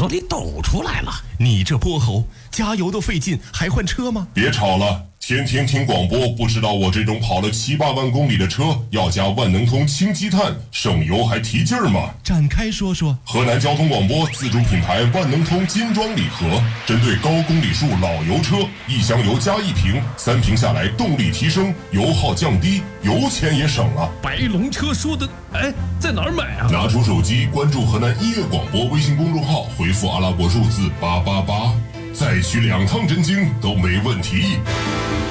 朵里抖出来了。你这泼猴，加油都费劲，还换车吗？ 别吵了，天天听广播，不知道我这种跑了7、8万公里的车要加万能通氢积碳，省油还提劲儿吗？ 展开说说。 河南交通广播自主品牌万能通金装礼盒，针对高公里数老油车，1箱油加1瓶，3瓶下来动力提升，油耗降低，油钱也省了。 白龙车说的，在哪儿买啊？ 拿出手机关注河南音乐广播微信公众号，回复阿拉伯数字888，再取2趟真经都没问题。